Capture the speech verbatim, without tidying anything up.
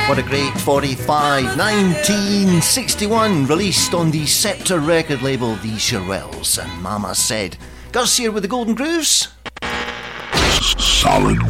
What a great forty-five. nineteen sixty-one, released on the Scepter record label, The Shirelles, and Mama Said. Gus here with the Golden Grooves. Solid